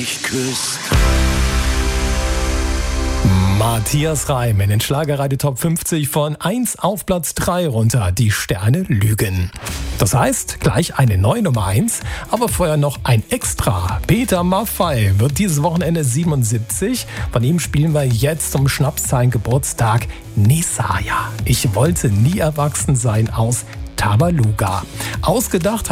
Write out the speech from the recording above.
mich küsst. Matthias Reim in den Schlagerradio Top 50 von 1 auf Platz 3 runter. Die Sterne lügen. Das heißt, gleich eine neue Nummer 1, aber vorher noch ein Extra. Peter Maffay wird dieses Wochenende 77. Von ihm spielen wir jetzt zum Schnapszahlen Geburtstag Nesaya. Ich wollte nie erwachsen sein aus Tabaluga. Ausgedacht